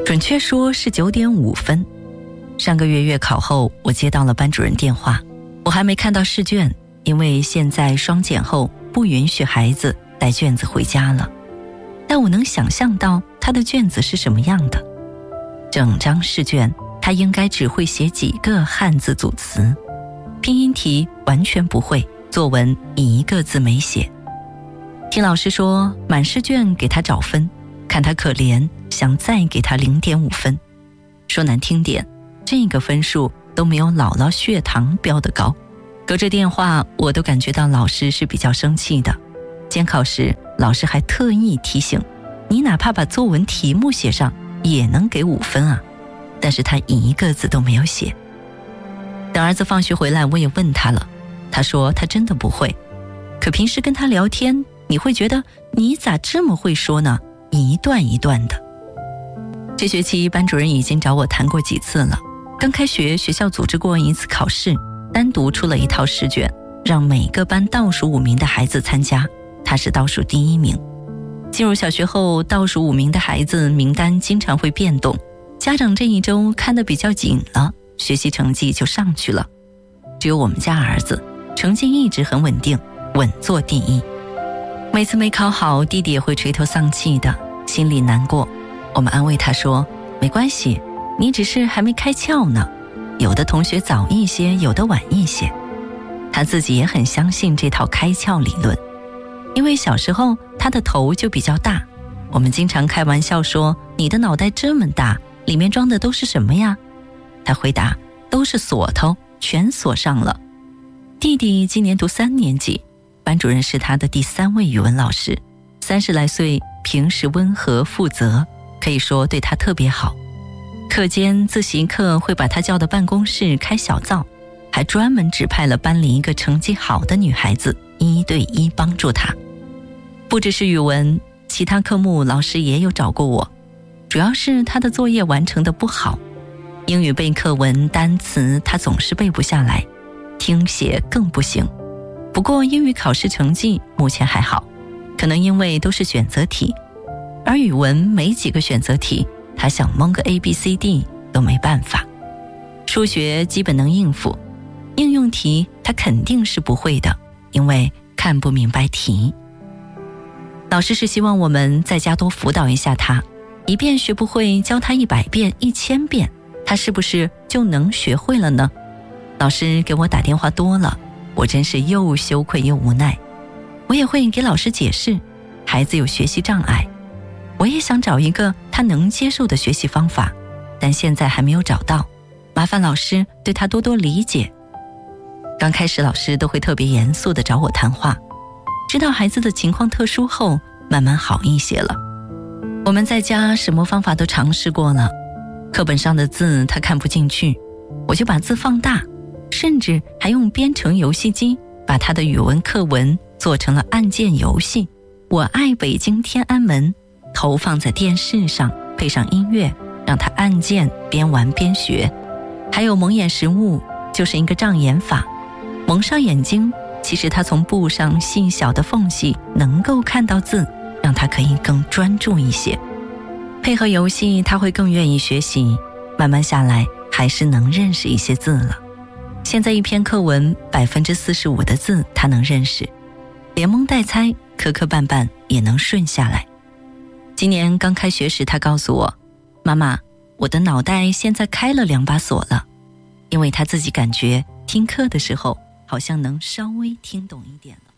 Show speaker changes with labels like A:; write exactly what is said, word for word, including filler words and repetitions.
A: 准确说是九点五分。上个月月考后，我接到了班主任电话，我还没看到试卷，因为现在双减后不允许孩子带卷子回家了。但我能想象到他的卷子是什么样的。整张试卷他应该只会写几个汉字组词，拼音题完全不会，作文一个字没写。听老师说满试卷给他找分，看他可怜，想再给他 零点五分。说难听点，这个分数都没有姥姥血糖标得高。隔着电话我都感觉到老师是比较生气的。监考时老师还特意提醒，你哪怕把作文题目写上也能给五分啊，但是他一个字都没有写。等儿子放学回来我也问他了，他说他真的不会，可平时跟他聊天你会觉得你咋这么会说呢，一段一段的。这学期班主任已经找我谈过几次了，刚开学学校组织过一次考试，单独出了一套试卷，让每个班倒数五名的孩子参加，他是倒数第一名。进入小学后，倒数五名的孩子名单经常会变动，家长这一周看得比较紧了，学习成绩就上去了。只有我们家儿子成绩一直很稳定，稳坐第一。每次没考好，弟弟也会垂头丧气的，心里难过。我们安慰他说，没关系，你只是还没开窍呢，有的同学早一些，有的晚一些。他自己也很相信这套开窍理论，因为小时候他的头就比较大，我们经常开玩笑说，你的脑袋这么大，里面装的都是什么呀？他回答，都是锁头，全锁上了。弟弟今年读三年级，班主任是他的第三位语文老师，三十来岁，平时温和负责，可以说对他特别好。课间自习课会把他叫到办公室开小灶，还专门指派了班里一个成绩好的女孩子一对一帮助他。不只是语文，其他科目老师也有找过我，主要是他的作业完成的不好，英语背课文单词他总是背不下来，听写更不行。不过英语考试成绩目前还好，可能因为都是选择题，而语文没几个选择题，他想蒙个 A B C D 都没办法。数学基本能应付，应用题他肯定是不会的，因为看不明白题。老师是希望我们在家多辅导一下他，一遍学不会教他一百遍一千遍，他是不是就能学会了呢？老师给我打电话多了，我真是又羞愧又无奈。我也会给老师解释，孩子有学习障碍，我也想找一个他能接受的学习方法，但现在还没有找到，麻烦老师对他多多理解。刚开始老师都会特别严肃地找我谈话，知道孩子的情况特殊后，慢慢好一些了。我们在家什么方法都尝试过了，课本上的字他看不进去，我就把字放大，甚至还用编程游戏机把他的语文课文做成了按键游戏。我爱北京天安门投放在电视上，配上音乐，让他按键边玩边学。还有蒙眼识物，就是一个障眼法，蒙上眼睛，其实他从布上细小的缝隙能够看到字，让他可以更专注一些。配合游戏他会更愿意学习，慢慢下来还是能认识一些字了。现在一篇课文 百分之四十五 的字他能认识，连蒙带猜磕磕绊绊也能顺下来。今年刚开学时他告诉我，妈妈，我的脑袋现在开了两把锁了，因为他自己感觉听课的时候好像能稍微听懂一点了。